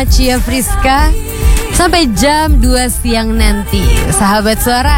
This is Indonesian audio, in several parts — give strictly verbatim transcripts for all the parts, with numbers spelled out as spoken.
bersama Cia Friska sampai jam dua siang nanti. Sahabat Suara,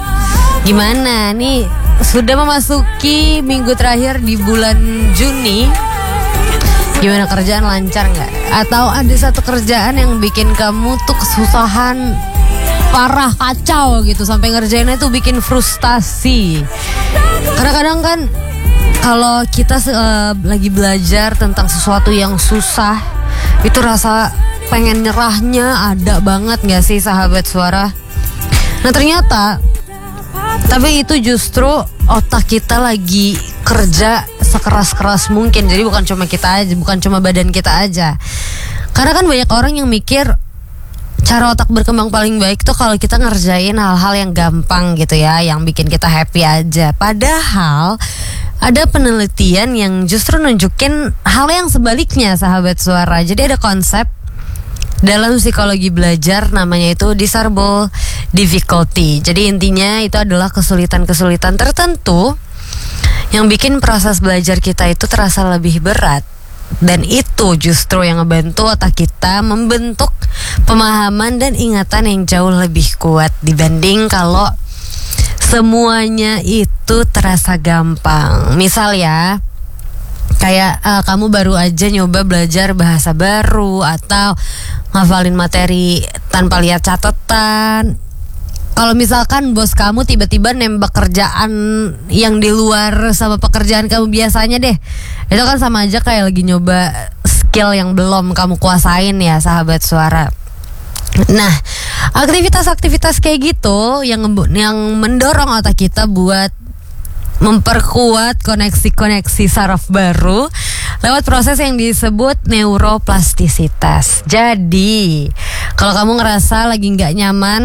gimana nih? Sudah memasuki minggu terakhir di bulan Juni. Gimana, kerjaan lancar nggak? Atau ada satu kerjaan yang bikin kamu tuh kesusahan parah, kacau gitu, sampai ngerjainnya tuh bikin frustasi. Kadang-kadang kan kalau kita uh, lagi belajar tentang sesuatu yang susah, itu rasa pengen nyerahnya ada banget gak sih, sahabat Suara? Nah ternyata, tapi itu justru otak kita lagi kerja sekeras-keras mungkin. Jadi bukan cuma kita aja, bukan cuma badan kita aja. Karena kan banyak orang yang mikir cara otak berkembang paling baik tuh kalau kita ngerjain hal-hal yang gampang gitu ya, yang bikin kita happy aja. Padahal ada penelitian yang justru nunjukin hal yang sebaliknya, sahabat Suara. Jadi ada konsep dalam psikologi belajar, namanya itu discernible difficulty. Jadi intinya itu adalah kesulitan-kesulitan tertentu yang bikin proses belajar kita itu terasa lebih berat. Dan itu justru yang ngebantu otak kita membentuk pemahaman dan ingatan yang jauh lebih kuat dibanding kalau semuanya itu terasa gampang. Misal ya, kayak uh, kamu baru aja nyoba belajar bahasa baru atau ngafalin materi tanpa lihat catatan. Kalau misalkan bos kamu tiba-tiba nembak kerjaan yang di luar sama pekerjaan kamu biasanya deh, itu kan sama aja kayak lagi nyoba skill yang belum kamu kuasain ya, sahabat Suara. Nah, aktivitas-aktivitas kayak gitu yang yang mendorong otak kita buat memperkuat koneksi-koneksi saraf baru lewat proses yang disebut neuroplastisitas. Jadi, kalau kamu ngerasa lagi nggak nyaman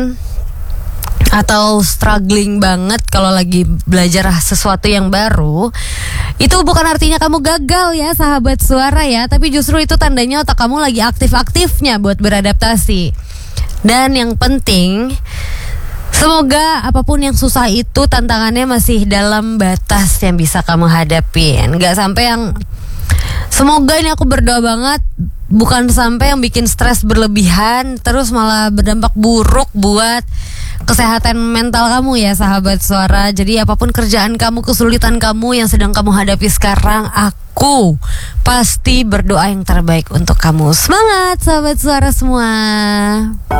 atau struggling banget kalau lagi belajar sesuatu yang baru, itu bukan artinya kamu gagal ya, sahabat Suara ya, tapi justru itu tandanya otak kamu lagi aktif-aktifnya buat beradaptasi. Dan yang penting, semoga apapun yang susah itu tantangannya masih dalam batas yang bisa kamu hadapin. Gak sampai yang, semoga ini aku berdoa banget, bukan sampai yang bikin stres berlebihan terus malah berdampak buruk buat kesehatan mental kamu ya, sahabat Suara. Jadi apapun kerjaan kamu, kesulitan kamu yang sedang kamu hadapi sekarang, aku pasti berdoa yang terbaik untuk kamu. Semangat, sahabat Suara semua.